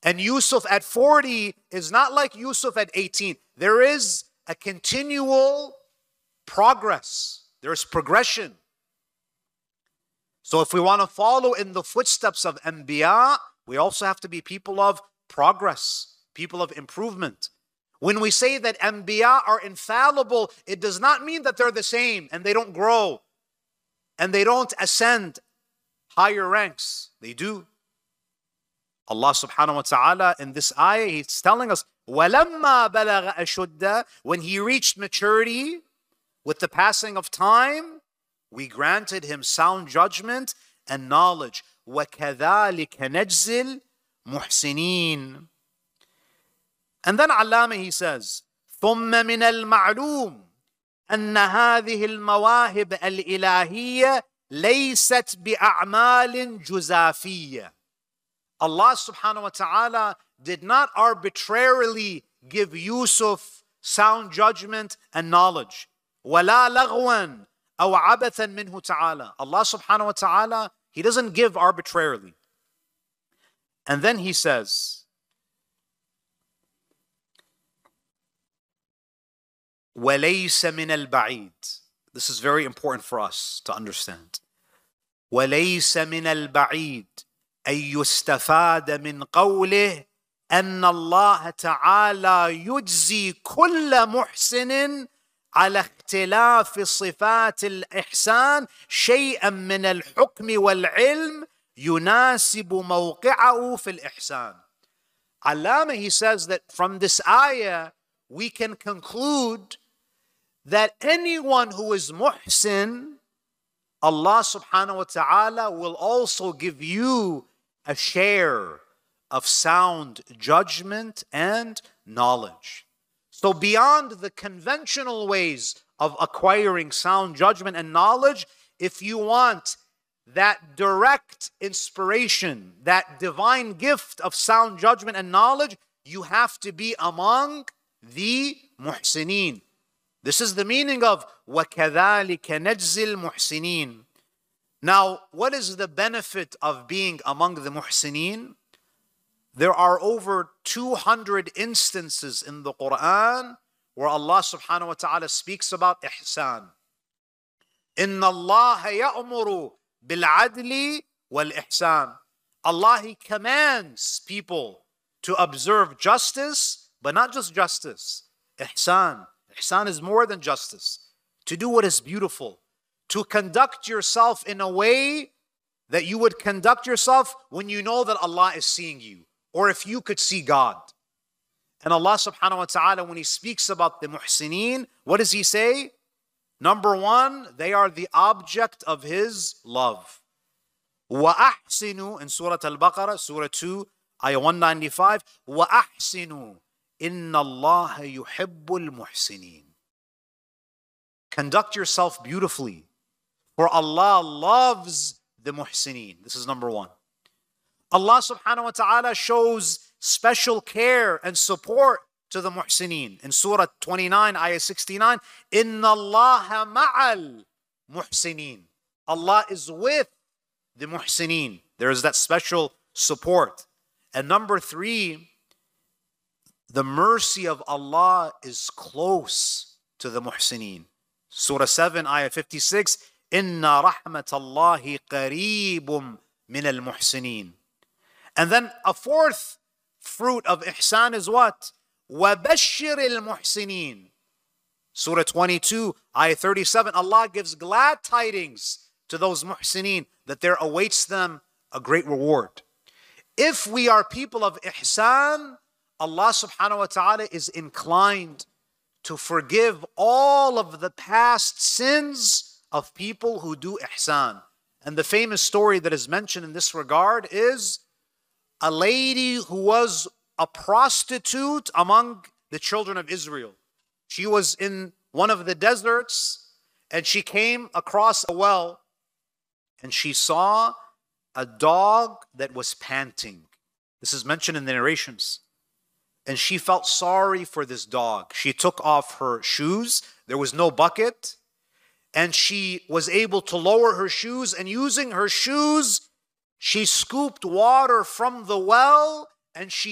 And Yusuf at 40 is not like Yusuf at 18. There is a continual progress. There's progression. So if we want to follow in the footsteps of Anbiya, we also have to be people of progress, people of improvement. When we say that Anbiya are infallible, it does not mean that they're the same and they don't grow and they don't ascend higher ranks. They do. Allah subhanahu wa ta'ala in this ayah, He's telling us, وَلَمَّا بَلَغَ أَشُدَّ, when he reached maturity, with the passing of time, we granted him sound judgment and knowledge. وَكَذَلِكَ نَجْزِي الْمُحْسِنِينَ. And then Allama, he says, ثُمَّ مِنَ الْمَعْلُومِ أَنَّ هَذِهِ الْمَوَاهِبَ الْإِلَهِيَّةِ لَيْسَتْ بِأَعْمَالٍ جُزَافِيَّةٍ. Allah subhanahu wa ta'ala did not arbitrarily give Yusuf sound judgment and knowledge. وَلَا لَغْوًا أَوْ عَبَثًا مِنْهُ تَعَالَى. Allah subhanahu wa ta'ala, He doesn't give arbitrarily. And then He says, وَلَيْسَ مِنَ الْبَعِيدِ. This is very important for us to understand. وَلَيْسَ مِنَ الْبَعِيدِ أن يستفاد من قوله أن الله تعالى يجزي كل محسن على اختلاف صفات الإحسان شيئا من الحكم والعلم يناسب موقعه في الإحسان. Allama, he says that from this ayah we can conclude that anyone who is muhsin, Allah subhanahu wa ta'ala will also give you a share of sound judgment and knowledge. So beyond the conventional ways of acquiring sound judgment and knowledge, if you want that direct inspiration, that divine gift of sound judgment and knowledge, you have to be among the muhsineen. This is the meaning of وَكَذَلِكَ نَجْزِي الْمُحْسِنِينَ. Now, what is the benefit of being among the muhsineen? There are over 200 instances in the Quran where Allah subhanahu wa ta'ala speaks about ihsan. إِنَّ اللَّهَ يَأْمُرُ بِالْعَدْلِ وَالْإِحْسَانِ. Allah, He commands people to observe justice, but not just justice. Ihsan. Ihsan is more than justice. To do what is beautiful. To conduct yourself in a way that you would conduct yourself when you know that Allah is seeing you, or if you could see God. And Allah subhanahu wa ta'ala, when He speaks about the muhsineen, what does He say? Number one, they are the object of His love. وَأَحْسِنُوا in Surah Al-Baqarah, Surah 2, Ayah 195, وَأَحْسِنُوا إِنَّ اللَّهَ يُحِبُّ الْمُحْسِنِينَ. Conduct yourself beautifully, for Allah loves the muhsineen. This is number one. Allah subhanahu wa ta'ala shows special care and support to the muhsineen. In Surah 29, Ayah 69, إِنَّ اللَّهَ مَعَ الْمُحْسِنِينَ. Allah is with the muhsineen. There is that special support. And number three, the mercy of Allah is close to the muhsineen. Surah 7, Ayah 56, إِنَّ رَحْمَةَ اللَّهِ قَرِيبٌ مِّنَ الْمُحْسِنِينَ. And then a fourth fruit of ihsan is what? وَبَشِّرِ الْمُحْسِنِينَ. Surah 22, Ayah 37, Allah gives glad tidings to those muhsineen that there awaits them a great reward. If we are people of ihsan, Allah subhanahu wa ta'ala is inclined to forgive all of the past sins of people who do ihsan. And the famous story that is mentioned in this regard is a lady who was a prostitute among the children of Israel. She was in one of the deserts and she came across a well and she saw a dog that was panting. This is mentioned in the narrations. And she felt sorry for this dog. She took off her shoes. There was no bucket. And she was able to lower her shoes. And using her shoes, she scooped water from the well and she